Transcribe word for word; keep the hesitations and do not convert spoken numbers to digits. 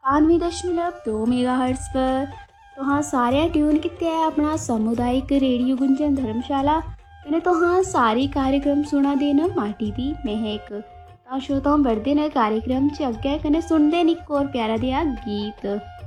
बानवे दशमलव दो मेगाहर्ट्ज़ पर। तो हाँ सारे ट्यून किते है अपना सामुदायिक रेडियो गुंजन धर्मशाला कने तो हाँ सारी कार्यक्रम सुना देना माटी दी महक। तो श्रोताओं बढ़ते न कार्यक्रम च अग्गे कने सुनते न इक और प्यारा देआ गीत।